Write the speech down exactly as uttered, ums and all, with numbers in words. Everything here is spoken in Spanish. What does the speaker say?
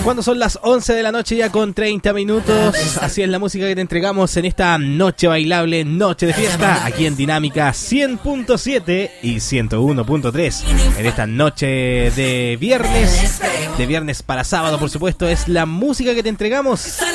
Cuando son las once de la noche ya con treinta minutos, así es la música que te entregamos en esta noche bailable, noche de fiesta, aquí en Dinámica cien punto siete y ciento uno punto tres. En esta noche de viernes, de viernes para sábado, por supuesto, es la música que te entregamos